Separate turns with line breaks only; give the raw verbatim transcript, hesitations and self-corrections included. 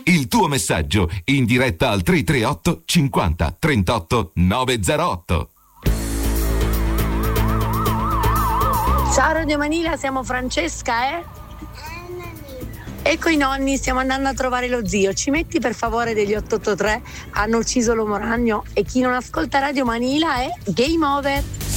Il tuo messaggio in diretta al tre tre otto cinquanta trentotto novecentotto.
Ciao Radio Manila, siamo Francesca, eh? Ecco i nonni, stiamo andando a trovare lo zio. Ci metti per favore degli otto otto tre? Hanno ucciso l'uomo ragno e chi non ascolta Radio Manila è game over.